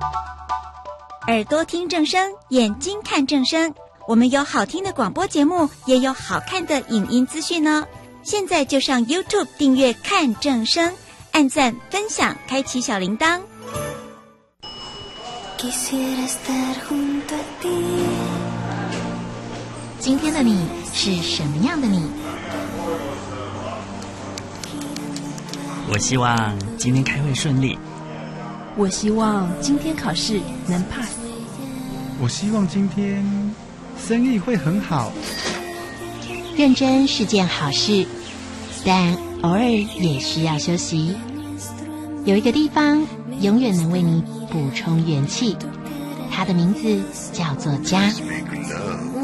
耳朵听正声，眼睛看正声。我们有好听的广播节目，也有好看的影音资讯哦。现在就上 YouTube 订阅看正声，按赞分享，开启小铃铛。 今天的你是什么样的你？ 我希望今天开会顺利。 我希望今天考试能 pass。 我希望今天生意会很好。 认真是件好事，但偶尔也需要休息。有一个地方永远能为你补充元气，它的名字叫做家。